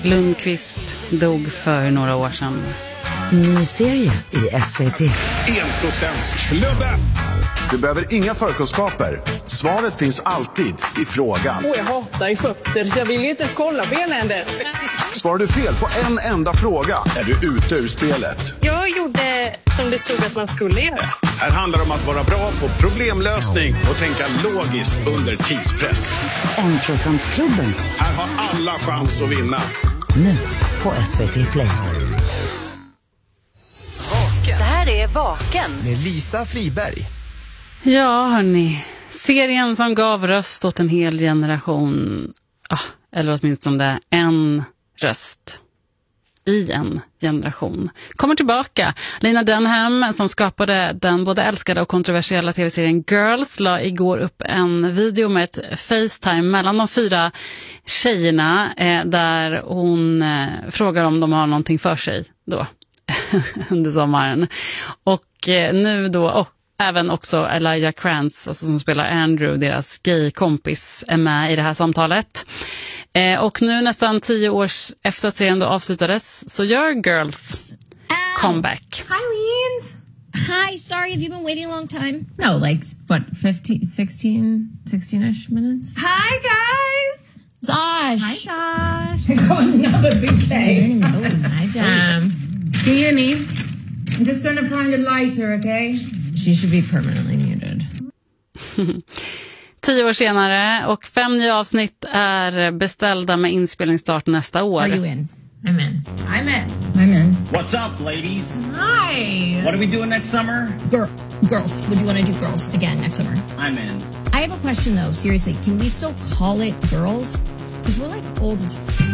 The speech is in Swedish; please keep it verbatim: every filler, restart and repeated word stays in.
Lundqvist dog för några år sedan. Ny serie i S V T. en procent klubben. Du behöver inga förkunskaper. Svaret finns alltid i frågan. Åh, jag hatar i fötter så jag vill inte ens kolla på en enda. Svarar du fel på en enda fråga är du ute ur spelet. Jag gjorde som det stod att man skulle göra. Här handlar det om att vara bra på problemlösning och tänka logiskt under tidspress. en procent klubben. Här har alla chans att vinna. Nu på S V T Play. Det här är Vaken med Lisa Friberg. Ja, hörni. Serien som gav röst åt en hel generation. Ah, eller åtminstone en röst i en generation. Kommer tillbaka. Lena Dunham, som skapade den både älskade och kontroversiella tv-serien Girls, la igår upp en video med ett FaceTime mellan de fyra tjejerna eh, där hon eh, frågar om de har någonting för sig då under sommaren. Och eh, nu då, oh, även också Elijah Krantz, alltså som spelar Andrew, deras gay-kompis, är med i det här samtalet. Eh, och nu nästan tio år efter att serien då avslutades så gör Girls um, comeback. Hi, Leans. Hi, sorry, have you been waiting a long time? No, like, what, fifteen, sixteen, sixteen-ish minutes? Hi, guys. Zosh. Hi, Josh. Another big day. Hi, Jam. Peony, I'm just going to find a lighter, okay? She should be permanently muted. Tio år senare och fem nya avsnitt är beställda med inspelningsstart nästa år. Are you in? I'm in. I'm in. I'm in. What's up, ladies? Hi. What are we doing next summer? Girl, girls. Would you want to do girls again next summer? I'm in. I have a question, though. Seriously, can we still call it girls? Because we're like old as